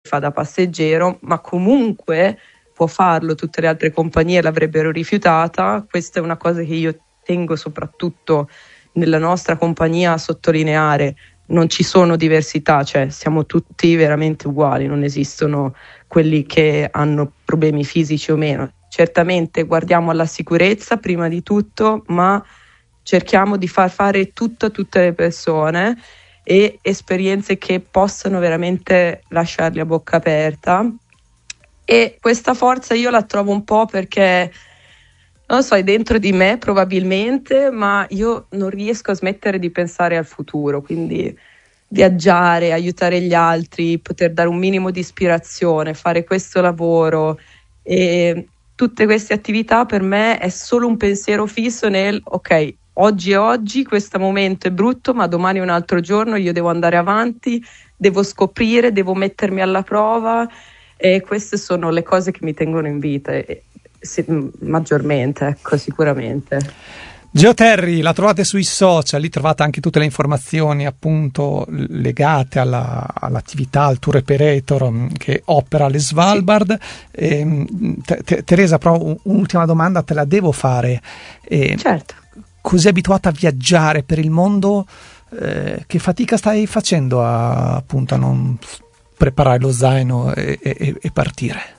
fa da passeggero, ma comunque può farlo, tutte le altre compagnie l'avrebbero rifiutata. Questa è una cosa che io tengo soprattutto nella nostra compagnia a sottolineare. Non ci sono diversità, cioè siamo tutti veramente uguali, non esistono quelli che hanno problemi fisici o meno. Certamente guardiamo alla sicurezza prima di tutto, ma cerchiamo di far fare tutto a tutte le persone e esperienze che possano veramente lasciarli a bocca aperta. E questa forza io la trovo un po' perché, non lo so, è dentro di me probabilmente, ma io non riesco a smettere di pensare al futuro, quindi viaggiare, aiutare gli altri, poter dare un minimo di ispirazione, fare questo lavoro e tutte queste attività per me è solo un pensiero fisso nel ok, oggi è oggi, questo momento è brutto, ma domani è un altro giorno, io devo andare avanti, devo scoprire, devo mettermi alla prova e queste sono le cose che mi tengono in vita. Maggiormente, ecco, sicuramente. Geoterry la trovate sui social, lì trovate anche tutte le informazioni appunto legate all'attività, al tour operator che opera alle Svalbard. Teresa, però un'ultima domanda te la devo fare. Certo. Così abituata a viaggiare per il mondo, che fatica stai facendo appunto a non preparare lo zaino e partire?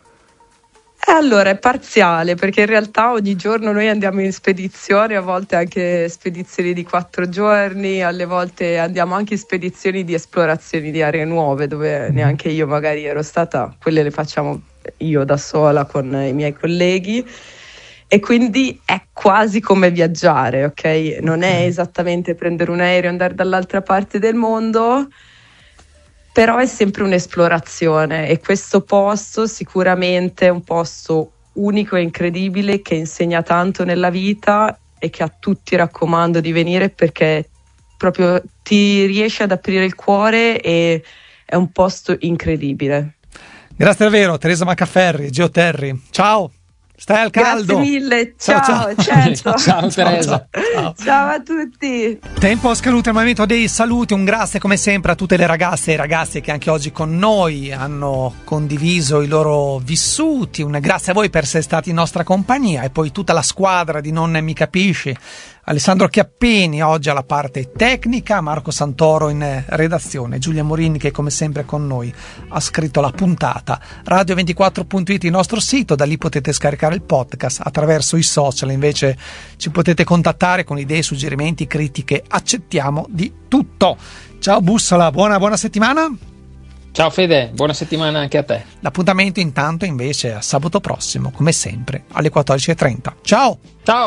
Allora è parziale, perché in realtà ogni giorno noi andiamo in spedizione, a volte anche spedizioni di 4 giorni, alle volte andiamo anche in spedizioni di esplorazioni di aree nuove dove neanche io magari ero stata, quelle le facciamo io da sola con i miei colleghi e quindi è quasi come viaggiare, ok? Non è esattamente prendere un aereo e andare dall'altra parte del mondo, però è sempre un'esplorazione e questo posto sicuramente è un posto unico e incredibile che insegna tanto nella vita e che a tutti raccomando di venire perché proprio ti riesce ad aprire il cuore e è un posto incredibile. Grazie davvero Teresa Maccaferri, Geoterry, ciao! Stai al caldo. Grazie mille, ciao. Certo. Ciao Teresa. Ciao a tutti. Tempo scaduto, il momento dei saluti. Un grazie come sempre a tutte le ragazze e i ragazzi che anche oggi con noi hanno condiviso i loro vissuti. Un grazie a voi per essere stati in nostra compagnia e poi tutta la squadra di Non Mi Capisci. Alessandro Chiappini oggi alla parte tecnica, Marco Santoro in redazione, Giulia Morini che come sempre con noi ha scritto la puntata, radio24.it il nostro sito, da lì potete scaricare il podcast, attraverso i social invece ci potete contattare con idee, suggerimenti, critiche, accettiamo di tutto. Ciao Bussola, buona settimana. Ciao Fede, buona settimana anche a te. L'appuntamento intanto invece a sabato prossimo come sempre alle 14:30. Ciao.